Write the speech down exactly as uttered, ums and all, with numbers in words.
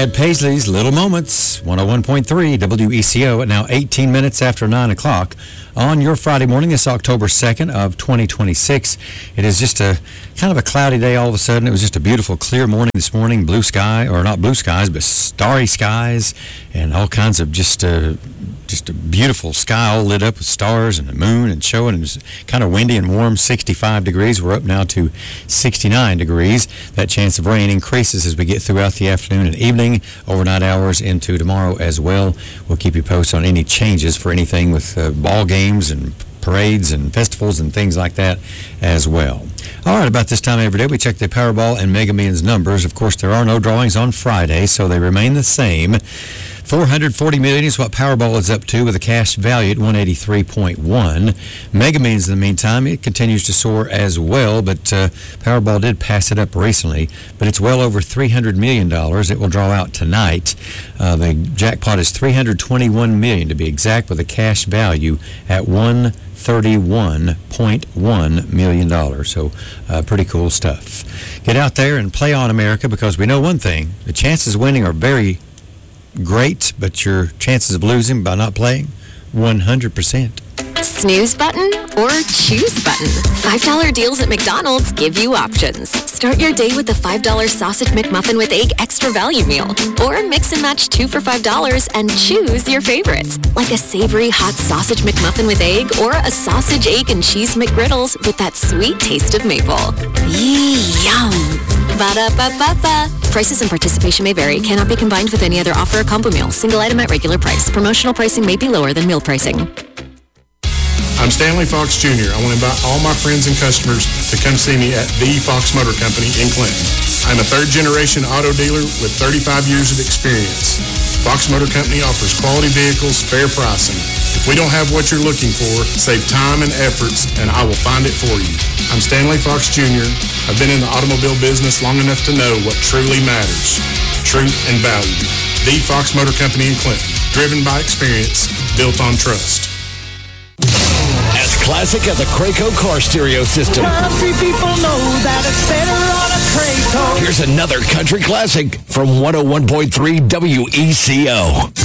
Brad Paisley's Little Moments, one oh one point three W E C O, at now eighteen minutes after nine o'clock on your Friday morning. This October second of twenty twenty-six. It is just a kind of a cloudy day all of a sudden. It was just a beautiful, clear morning this morning. Blue sky, or not blue skies, but starry skies, and all kinds of just uh, just a beautiful sky all lit up with stars and the moon and showing. It was kind of windy and warm, sixty-five degrees. We're up now to sixty-nine degrees. That chance of rain increases as we get throughout the afternoon and evening, overnight hours into tomorrow as well. We'll keep you posted on any changes for anything with uh, ball games and parades and festivals and things like that as well. All right, about this time every day, we check the Powerball and Mega Millions numbers. Of course, there are no drawings on Friday, so they remain the same. four hundred forty million dollars is what Powerball is up to, with a cash value at one eighty-three point one. Mega Millions, in the meantime, it continues to soar as well, but uh, Powerball did pass it up recently, but it's well over three hundred million dollars. It will draw out tonight. Uh, the jackpot is three hundred twenty-one million dollars to be exact, with a cash value at one thirty-one point one million dollars. So uh, pretty cool stuff. Get out there and play on, America, because we know one thing: the chances of winning are very great, but your chances of losing by not playing, one hundred percent. Snooze button or choose button? five dollar deals at McDonald's give you options. Start your day with the five dollar Sausage McMuffin with Egg Extra Value Meal. Or mix and match two for five dollars and choose your favorites, like a savory hot Sausage McMuffin with egg or a sausage, egg, and cheese McGriddles with that sweet taste of maple. Yee, yum. Ba-da-ba-ba-ba. Prices and participation may vary. Cannot be combined with any other offer or combo meal. Single item at regular price. Promotional pricing may be lower than meal pricing. I'm Stanley Fox Junior I want to invite all my friends and customers to come see me at the Fox Motor Company in Clinton. I'm a third-generation auto dealer with thirty-five years of experience. Fox Motor Company offers quality vehicles, fair pricing. If we don't have what you're looking for, save time and efforts, and I will find it for you. I'm Stanley Fox Junior I've been in the automobile business long enough to know what truly matters: truth and value. The Fox Motor Company in Clinton. Driven by experience, built on trust. As classic as a Crayco car stereo system. Country people know that it's better on a Crayco. Here's another country classic from one oh one point three W E C O.